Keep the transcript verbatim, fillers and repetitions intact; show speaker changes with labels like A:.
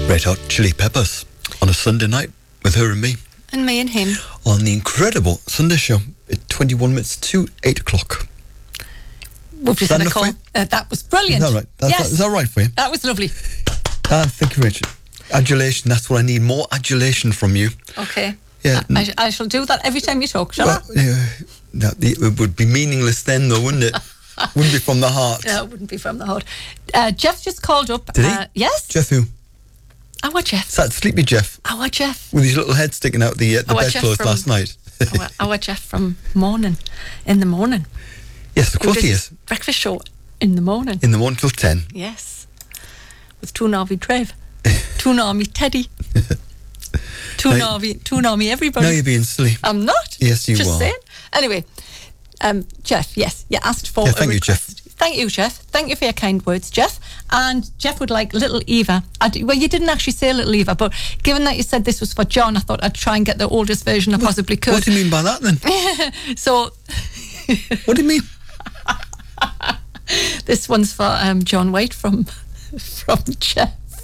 A: Red Hot Chili Peppers on a Sunday night with her and me.
B: And me and him.
A: On the incredible Sunday show at twenty-one minutes to eight o'clock.
B: We've just had a call. Uh, that was brilliant.
A: Is that right? That's,
B: yes.
A: that, is that right for you?
B: That was lovely.
A: Ah, thank you very much. Adulation, that's what I need. More adulation from you.
B: Okay.
A: Yeah.
B: I, I, I shall do that every time you talk, shall
A: well,
B: I?
A: Yeah, that, it would be meaningless then, though, wouldn't it? Wouldn't be from the heart.
B: No, it wouldn't be from the heart. Uh, Jeff just called up.
A: Did he?
B: Uh, yes.
A: Jeff who?
B: Our Jeff.
A: Is that Sleepy Jeff?
B: Our Jeff.
A: With his little head sticking out the, uh, the bedclothes last night.
B: our, our Jeff from morning, in the morning.
A: Yes, of course he is.
B: Breakfast show in the morning.
A: In the morning till ten.
B: Yes. With Toon Army Trev. Toon Army Teddy. Toon Army, Toon Army everybody.
A: Now you're being silly.
B: I'm not.
A: Yes, you
B: Just
A: are.
B: saying. Anyway, um, Jeff, yes, you asked for
A: yeah,
B: a
A: thank you, Jeff.
B: Thank you, Jeff. Thank you for your kind words, Jeff. And Jeff would like Little Eva. I d- well, you didn't actually say Little Eva, but given that you said this was for John, I thought I'd try and get the oldest version I possibly could.
A: What do you mean by that, then?
B: So...
A: What do you mean?
B: This one's for um, John White from, from Jeff.